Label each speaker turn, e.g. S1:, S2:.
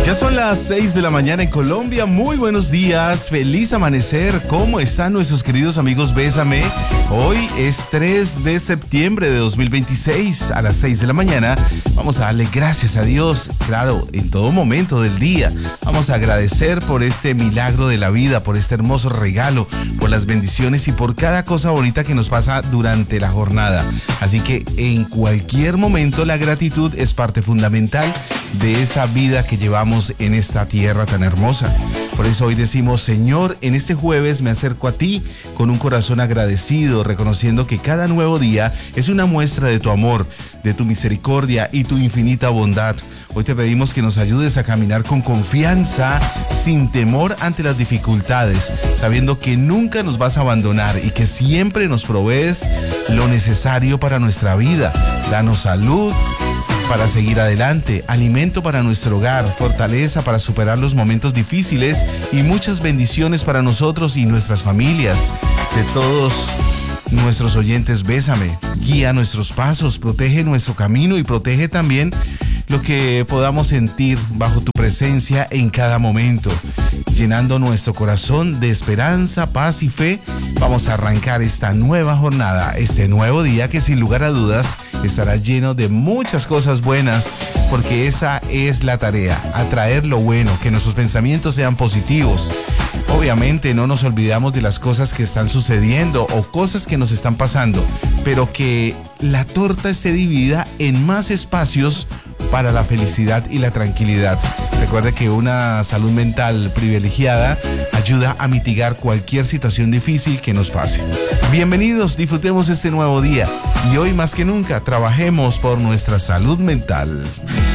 S1: Ya son las 6 de la mañana en Colombia. Muy buenos días, feliz amanecer. ¿Cómo están nuestros queridos amigos Bésame? Hoy es 3 de septiembre de 2026 a las 6 de la mañana. Vamos a darle gracias a Dios, claro, en todo momento del día. Vamos a agradecer por este milagro de la vida, por este hermoso regalo, por las bendiciones y por cada cosa bonita que nos pasa durante la jornada. Así que en cualquier momento la gratitud es parte fundamental de esa vida que llevamos en esta tierra tan hermosa. Por eso hoy decimos: Señor, en este jueves me acerco a ti con un corazón agradecido, reconociendo que cada nuevo día es una muestra de tu amor, de tu misericordia y tu infinita bondad. Hoy te pedimos que nos ayudes a caminar con confianza, sin temor ante las dificultades, sabiendo que nunca nos vas a abandonar y que siempre nos provees lo necesario para nuestra vida. Danos salud para seguir adelante, alimento para nuestro hogar, fortaleza para superar los momentos difíciles y muchas bendiciones para nosotros y nuestras familias. De todos nuestros oyentes, bésame, guía nuestros pasos, protege nuestro camino y protege también lo que podamos sentir bajo tu presencia en cada momento, llenando nuestro corazón de esperanza, paz y fe. Vamos a arrancar esta nueva jornada, este nuevo día que sin lugar a dudas estará lleno de muchas cosas buenas, porque esa es la tarea, atraer lo bueno, que nuestros pensamientos sean positivos. Obviamente no nos olvidamos de las cosas que están sucediendo o cosas que nos están pasando, pero que la torta esté dividida en más espacios para la felicidad y la tranquilidad. Recuerde que una salud mental privilegiada ayuda a mitigar cualquier situación difícil que nos pase. Bienvenidos, disfrutemos este nuevo día y hoy más que nunca trabajemos por nuestra salud mental.